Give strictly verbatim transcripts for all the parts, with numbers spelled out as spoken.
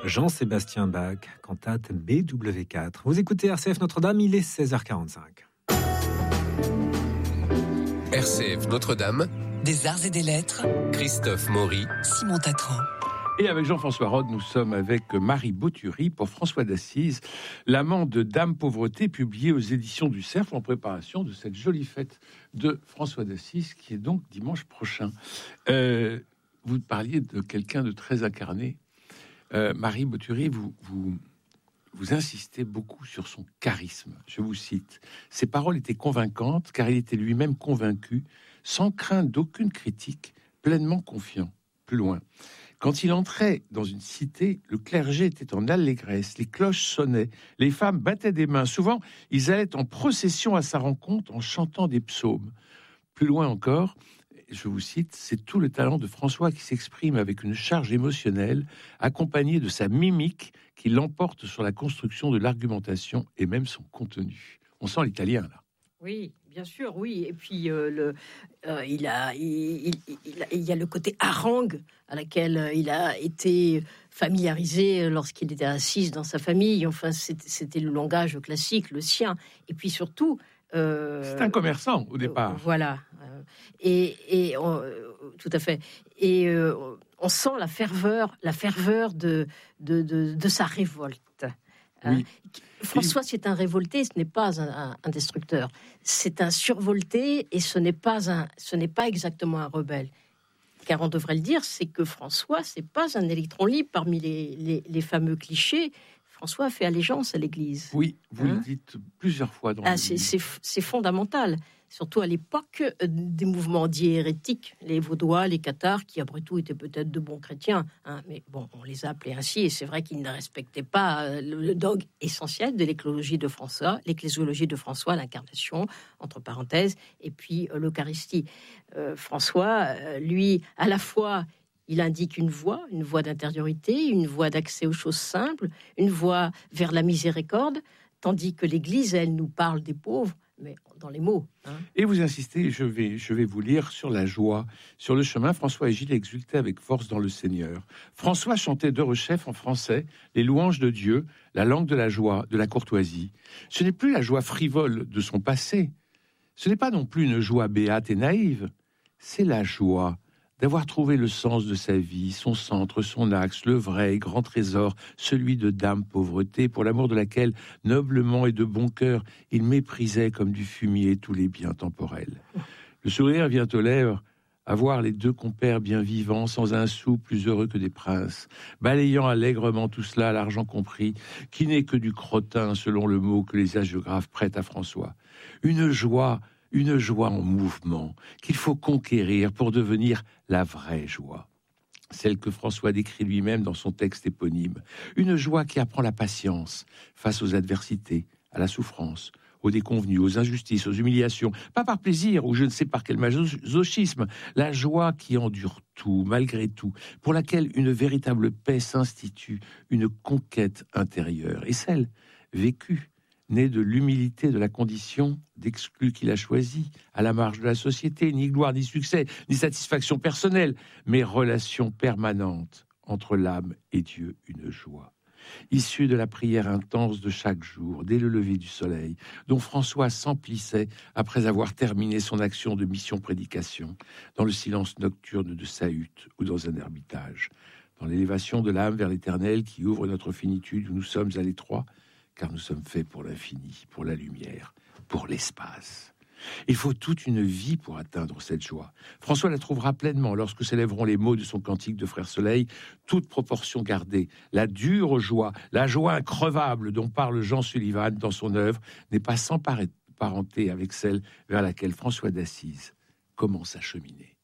Jean-Sébastien Bach, cantate B W quatre. Vous écoutez R C F Notre-Dame, il est seize heures quarante-cinq. R C F Notre-Dame, des arts et des lettres, Christophe Maury, Simon Tatran. Et avec Jean-François Rode, nous sommes avec Marie Bottury pour François d'Assise, l'amant de Dame Pauvreté, publié aux éditions du Cerf en préparation de cette jolie fête de François d'Assise qui est donc dimanche prochain. Euh, vous parliez de quelqu'un de très incarné. Euh, Marie Bottury, vous, vous, vous insistez beaucoup sur son charisme. Je vous cite. Ses paroles étaient convaincantes car il était lui-même convaincu, sans crainte d'aucune critique, pleinement confiant. Plus loin. Quand il entrait dans une cité, le clergé était en allégresse, les cloches sonnaient, les femmes battaient des mains. Souvent, ils allaient en procession à sa rencontre en chantant des psaumes. Plus loin encore, je vous cite, c'est tout le talent de François qui s'exprime avec une charge émotionnelle, accompagnée de sa mimique qui l'emporte sur la construction de l'argumentation et même son contenu. On sent l'italien, là. Oui, bien sûr, oui. Et puis, euh, le, euh, il, a, il, il, il, il y a le côté harangue à laquelle il a été familiarisé lorsqu'il était assis dans sa famille. Enfin, c'était, c'était le langage classique, le sien. Et puis surtout... Euh, c'est un commerçant, au départ. Euh, voilà. Et, et on, tout à fait. Et euh, on sent la ferveur, la ferveur de, de, de, de sa révolte. Hein. Oui. François, c'est un révolté, ce n'est pas un, un, un destructeur. C'est un survolté et ce n'est pas un, ce n'est pas exactement un rebelle. Car on devrait le dire, c'est que François, c'est pas un électron libre parmi les, les, les fameux clichés. François fait allégeance à l'Église. Oui, vous hein? le dites plusieurs fois dans ah, le c'est, c'est, c'est fondamental. Surtout à l'époque des mouvements dits hérétiques, les Vaudois, les Cathares, qui après tout étaient peut-être de bons chrétiens, hein, mais bon, on les a appelés ainsi, et c'est vrai qu'ils ne respectaient pas le dogme essentiel de l'écologie de François, l'ecclésiologie de François, l'incarnation, entre parenthèses, et puis euh, l'Eucharistie. Euh, François, euh, lui, à la fois, il indique une voie, une voie d'intériorité, une voie d'accès aux choses simples, une voie vers la miséricorde, tandis que l'Église, elle, nous parle des pauvres, mais dans les mots. Hein. Et vous insistez, je vais, je vais vous lire sur la joie. Sur le chemin, François et Gilles exultaient avec force dans le Seigneur. François chantait de rechef en français les louanges de Dieu, la langue de la joie, de la courtoisie. Ce n'est plus la joie frivole de son passé. Ce n'est pas non plus une joie béate et naïve. C'est la joie d'avoir trouvé le sens de sa vie, son centre, son axe, le vrai et grand trésor, celui de Dame Pauvreté, pour l'amour de laquelle, noblement et de bon cœur, il méprisait comme du fumier tous les biens temporels. Le sourire vient aux lèvres à voir les deux compères bien vivants, sans un sou, plus heureux que des princes, balayant allègrement tout cela, l'argent compris, qui n'est que du crottin, selon le mot que les hagiographes prêtent à François. Une joie Une joie en mouvement qu'il faut conquérir pour devenir la vraie joie. Celle que François décrit lui-même dans son texte éponyme. Une joie qui apprend la patience face aux adversités, à la souffrance, aux déconvenus, aux injustices, aux humiliations. Pas par plaisir ou je ne sais par quel masochisme. La joie qui endure tout, malgré tout, pour laquelle une véritable paix s'institue, une conquête intérieure. Et celle vécue, né de l'humilité de la condition d'exclus qu'il a choisi, à la marge de la société, ni gloire, ni succès, ni satisfaction personnelle, mais relation permanente entre l'âme et Dieu, une joie. Issue de la prière intense de chaque jour, dès le lever du soleil, dont François s'emplissait après avoir terminé son action de mission-prédication, dans le silence nocturne de sa hutte ou dans un ermitage, dans l'élévation de l'âme vers l'éternel qui ouvre notre finitude où nous sommes à l'étroit, car nous sommes faits pour l'infini, pour la lumière, pour l'espace. Il faut toute une vie pour atteindre cette joie. François la trouvera pleinement lorsque s'élèveront les mots de son cantique de Frère Soleil, toute proportion gardée. La dure joie, la joie increvable dont parle Jean Sullivan dans son œuvre, n'est pas sans parenté avec celle vers laquelle François d'Assise commence à cheminer.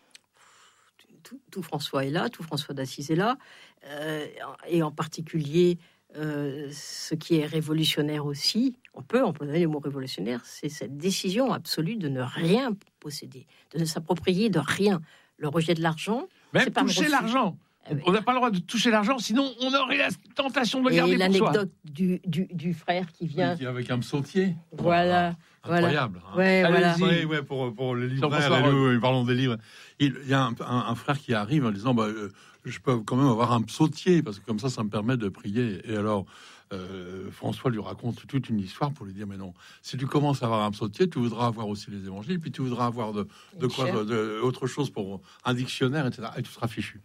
Tout, tout François est là, tout François d'Assise est là, euh, et en particulier... Euh, ce qui est révolutionnaire aussi, on peut employer le mot révolutionnaire, c'est cette décision absolue de ne rien posséder, de ne s'approprier de rien. Le rejet de l'argent, même c'est pas toucher l'argent. Eh on n'a pas le droit de toucher l'argent, sinon on aurait la tentation de le garder pour soi. Et l'anecdote du, du, du frère qui vient... Oui, avec un psautier. Voilà. Ah, incroyable. Voilà. Hein. Ouais, voilà. Oui, ouais, pour, pour les libraires, là, oui, oui, parlons des livres. Il y a un, un, un frère qui arrive en disant... Bah, euh, je peux quand même avoir un psautier, parce que comme ça, ça me permet de prier. Et alors, euh, François lui raconte toute une histoire pour lui dire, mais non, si tu commences à avoir un psautier, tu voudras avoir aussi les évangiles, puis tu voudras avoir de, de quoi, de, de, autre chose pour un dictionnaire, et cetera. Et tu seras fichu.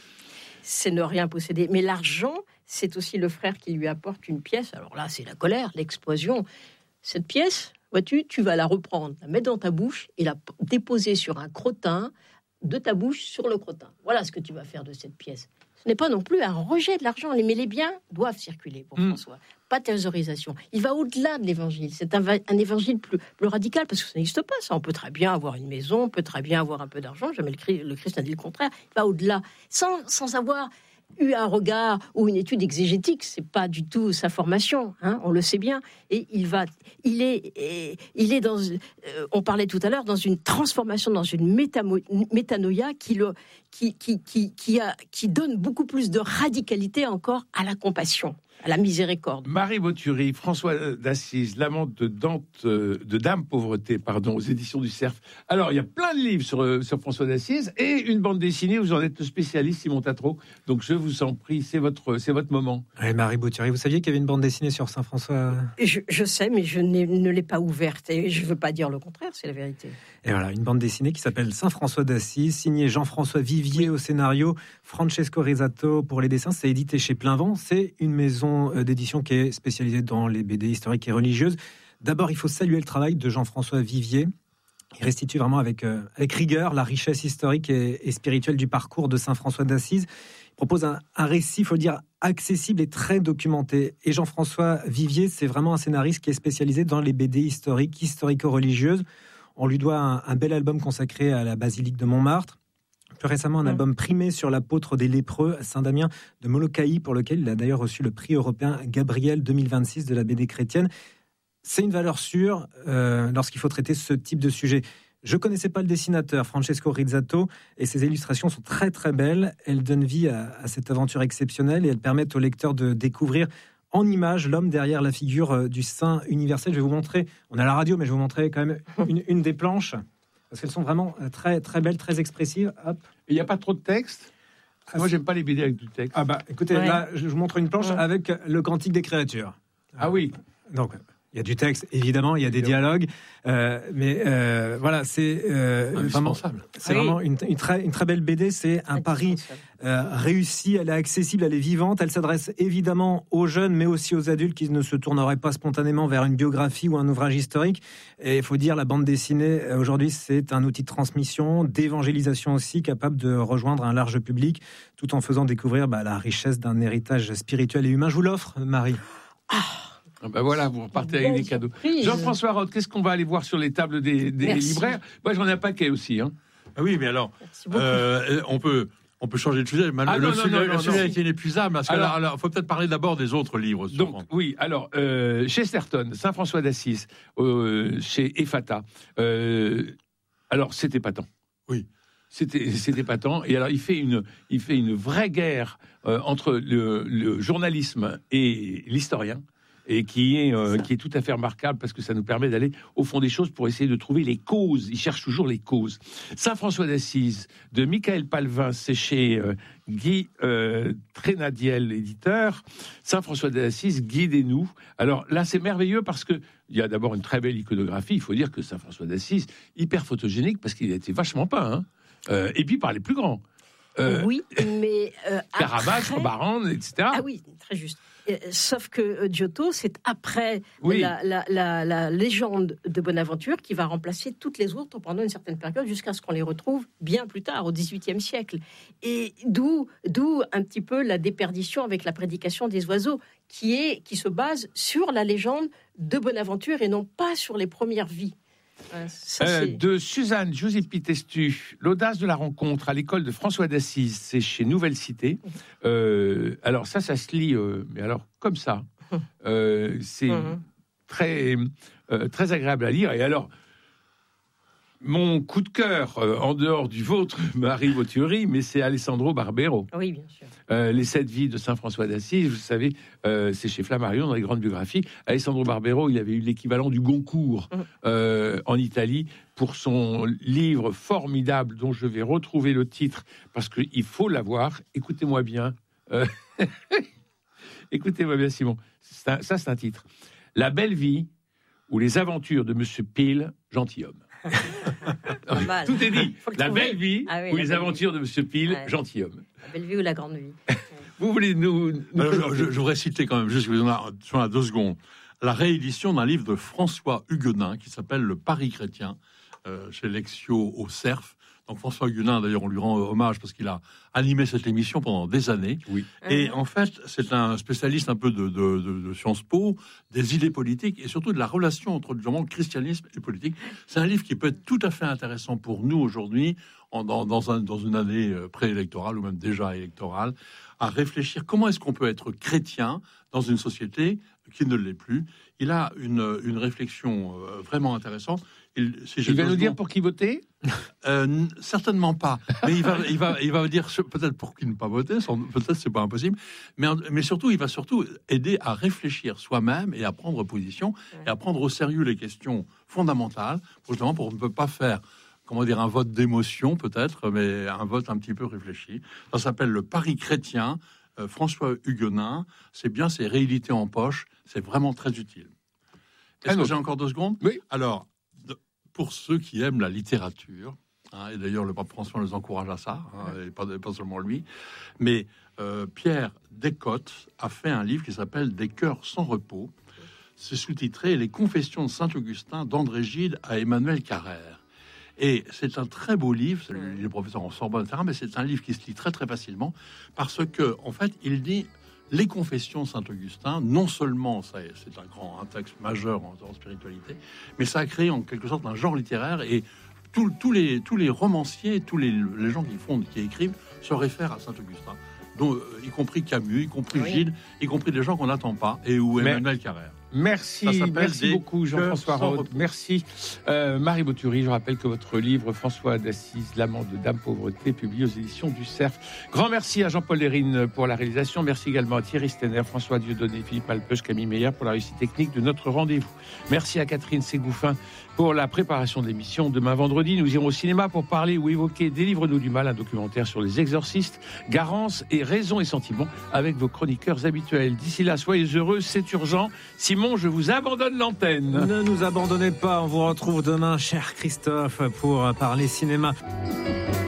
C'est ne rien posséder. Mais l'argent, c'est aussi le frère qui lui apporte une pièce. Alors là, c'est la colère, l'explosion. Cette pièce, vois-tu, tu vas la reprendre, la mettre dans ta bouche et la déposer sur un crottin, de ta bouche sur le crottin. Voilà ce que tu vas faire de cette pièce. Ce n'est pas non plus un rejet de l'argent, mais les biens doivent circuler pour mmh. François. Pas de thésaurisation. Il va au-delà de l'évangile. C'est un, un évangile plus, plus radical, parce que ça n'existe pas, ça. On peut très bien avoir une maison, on peut très bien avoir un peu d'argent. Jamais le Christ, le Christ n'a dit le contraire. Il va au-delà, sans, sans avoir eu un regard ou une étude exégétique. C'est pas du tout sa formation, hein, on le sait bien. Et il va, il est, et, il est dans, euh, on parlait tout à l'heure, dans une transformation, dans une métamo, métanoïa qui le, qui, qui, qui, qui a, qui donne beaucoup plus de radicalité encore à la compassion, à la miséricorde. Marie Bottury, François d'Assise, l'amante de Dante, de Dame Pauvreté, pardon, aux éditions du Cerf. Alors, il y a plein de livres sur, sur François d'Assise et une bande dessinée. Vous en êtes le spécialiste, Simon Tatro. Donc, je vous en prie, c'est votre, c'est votre moment. Ouais, Marie Bottury, vous saviez qu'il y avait une bande dessinée sur Saint François? Je, je sais, mais je ne l'ai pas ouverte et je ne veux pas dire le contraire, c'est la vérité. Et voilà, une bande dessinée qui s'appelle Saint François d'Assise, signée Jean-François Vivier oui. au scénario, Francesco Risato pour les dessins. C'est édité chez Plainvent. C'est une maison d'édition qui est spécialisée dans les B D historiques et religieuses. D'abord, il faut saluer le travail de Jean-François Vivier. Il restitue vraiment avec, euh, avec rigueur la richesse historique et, et spirituelle du parcours de Saint François d'Assise. Il propose un, un récit, il faut le dire, accessible et très documenté. Et Jean-François Vivier, c'est vraiment un scénariste qui est spécialisé dans les B D historiques, historico-religieuses. On lui doit un, un bel album consacré à la basilique de Montmartre. Plus récemment, un mmh. album primé sur l'apôtre des lépreux, Saint-Damien de Molokaï, pour lequel il a d'ailleurs reçu le prix européen Gabriel deux mille vingt-six de la B D chrétienne. C'est une valeur sûre euh, lorsqu'il faut traiter ce type de sujet. Je ne connaissais pas le dessinateur, Francesco Rizzato, et ses illustrations sont très très belles. Elles donnent vie à, à cette aventure exceptionnelle et elles permettent au lecteur de découvrir en images l'homme derrière la figure du saint universel. Je vais vous montrer, on a la radio, mais je vais vous montrer quand même une, une des planches. Parce qu'elles sont vraiment très, très belles, très expressives. Il n'y a pas trop de texte. Ah, moi, j'aime pas les B D avec du texte. Ah bah, écoutez, ouais. là, je vous montre une planche ouais. avec le Cantique des créatures. Ah oui. Donc, il y a du texte, évidemment, il y a des dialogues, euh, mais euh, voilà, c'est euh, vraiment, c'est oui. vraiment une, une, très, une très belle B D. C'est un pari euh, réussi. Elle est accessible, elle est vivante. Elle s'adresse évidemment aux jeunes, mais aussi aux adultes qui ne se tourneraient pas spontanément vers une biographie ou un ouvrage historique. Et il faut dire, la bande dessinée aujourd'hui, c'est un outil de transmission, d'évangélisation aussi, capable de rejoindre un large public, tout en faisant découvrir bah, la richesse d'un héritage spirituel et humain. Je vous l'offre, Marie. Ah. Ben voilà, vous repartez avec des cadeaux. Jean-François Roth, qu'est-ce qu'on va aller voir sur les tables des, des libraires? Moi, j'en ai un paquet aussi. Hein. Ah oui, mais alors, euh, on peut... On peut changer de sujet. Mais ah le non, sujet, non, non, le sujet est inépuisable. Parce alors, alors, il faut peut-être parler d'abord des autres livres. Donc, oui, alors, euh, Chesterton, Saint François d'Assise, euh, chez Ephata. Euh, alors, c'est épatant. Oui. C'était, c'était épatant. Et alors, il fait une, il fait une vraie guerre euh, entre le, le journalisme et l'historien. Et qui est, euh, qui est tout à fait remarquable parce que ça nous permet d'aller au fond des choses pour essayer de trouver les causes. Il cherche toujours les causes. Saint François d'Assise, de Michael Palvin, c'est chez euh, Guy euh, Trénadiel, éditeur. Saint François d'Assise, guidez-nous. Alors là, c'est merveilleux parce que il y a d'abord une très belle iconographie. Il faut dire que Saint François d'Assise, hyper photogénique parce qu'il a été vachement peint. Hein. Euh, et puis par les plus grands. Euh, oui, mais euh, Caravage, Robarande, et cetera. Ah oui, très juste. Sauf que Giotto, c'est après oui. la, la, la, la légende de Bonaventure qui va remplacer toutes les autres pendant une certaine période jusqu'à ce qu'on les retrouve bien plus tard, au dix-huitième siècle. Et d'où, d'où un petit peu la déperdition avec la prédication des oiseaux, qui, est, qui se base sur la légende de Bonaventure et non pas sur les premières vies. Ça, euh, de Suzanne Giuseppi Testu, l'audace de la rencontre à l'école de François d'Assise, c'est chez Nouvelle Cité. Euh, alors ça, ça se lit, euh, mais alors comme ça, euh, c'est mmh. très euh, très agréable à lire. Et alors, Mon coup de cœur, euh, en dehors du vôtre, Marie Bottiori, mais c'est Alessandro Barbero. Oui, bien sûr. Euh, les sept vies de Saint François d'Assise, vous savez, euh, c'est chez Flammarion dans les grandes biographies. Alessandro Barbero, il avait eu l'équivalent du Goncourt euh, en Italie pour son livre formidable dont je vais retrouver le titre parce qu'il faut l'avoir. Écoutez-moi bien. Euh... Écoutez-moi bien, Simon. C'est un, ça, c'est un titre. La belle vie ou les aventures de Monsieur Peel, gentilhomme. Pas mal. Tout est dit. La trouver. belle vie Ah oui, ou la les belle aventures vie. de Monsieur Peel, Ouais. gentilhomme. La belle vie ou la grande vie. Vous voulez nous... nous Alors, je, je, je voudrais citer quand même, juste que on a, on a deux secondes, la réédition d'un livre de François Huguenin qui s'appelle Le Paris chrétien, euh, chez Lexio au Cerf. Donc François Huguenin, d'ailleurs, on lui rend hommage parce qu'il a animé cette émission pendant des années. Oui. Et en fait, c'est un spécialiste un peu de, de, de, de Sciences Po, des idées politiques et surtout de la relation entre le christianisme et politique. C'est un livre qui peut être tout à fait intéressant pour nous aujourd'hui, en, dans, dans, un, dans une année préélectorale ou même déjà électorale, à réfléchir comment est-ce qu'on peut être chrétien dans une société qui ne l'est plus. Il a une, une réflexion euh, vraiment intéressante. Il, si Il va nous dire pour qui voter ? euh, n- certainement pas. Mais il va, il va, il va dire ce- peut-être pour qui ne pas voter. sans- Peut-être c'est pas impossible. Mais, en- mais surtout, il va surtout aider à réfléchir soi-même et à prendre position et à prendre au sérieux les questions fondamentales. Justement, pour on ne peut pas faire, comment dire, un vote d'émotion peut-être, mais un vote un petit peu réfléchi. Ça s'appelle le Paris chrétien. Euh, François Huguenin. C'est bien, c'est réédité en poche. C'est vraiment très utile. Est-ce que j'ai encore deux secondes ? Oui. Alors, de- pour ceux qui aiment la littérature, hein, et d'ailleurs le pape François les encourage à ça, hein, et pas, pas seulement lui, mais euh, Pierre Descottes a fait un livre qui s'appelle Des cœurs sans repos. C'est sous-titré Les confessions de Saint-Augustin d'André Gide à Emmanuel Carrère. Et c'est un très beau livre, il est professeur en Sorbonne, et cetera, mais c'est un livre qui se lit très très facilement parce que, en fait, il dit les confessions de Saint-Augustin, non seulement ça, c'est un grand un texte majeur en, en spiritualité, mais ça a créé en quelque sorte un genre littéraire et tous tous les, tous les romanciers, tous les, les gens qui font, qui écrivent se réfèrent à Saint-Augustin, dont, euh, y compris Camus, y compris Oui. Gide, y compris des gens qu'on n'attend pas, et ou Mais- Emmanuel Carrère. Merci, Ça s'appelle merci Des beaucoup Jean-François cœurs sans Rode. repos. Merci euh, Marie Bottiori. Je rappelle que votre livre François d'Assise, l'amant de Dame Pauvreté, publié aux éditions du Cerf. Grand merci à Jean-Paul Lérine pour la réalisation. Merci également à Thierry Stenner, François Dieudonné, Philippe Alpeuch, Camille Meyer pour la réussite technique de notre rendez-vous. Merci à Catherine Ségouffin pour la préparation de l'émission. Demain vendredi, nous irons au cinéma pour parler ou évoquer Délivre-nous du mal, un documentaire sur les exorcistes, Garance et Raison et Sentiments avec vos chroniqueurs habituels. D'ici là, soyez heureux, c'est urgent. Simon, je vous abandonne l'antenne. Ne nous abandonnez pas, on vous retrouve demain, cher Christophe, pour parler cinéma.